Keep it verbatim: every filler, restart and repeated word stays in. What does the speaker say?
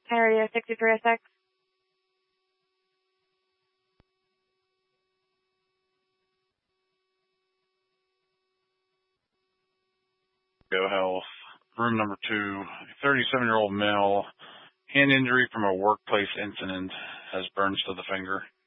Area sixty-three oh six. Go Health. Room number two. A thirty-seven-year-old male. Hand injury from a workplace incident. Has burns to the finger.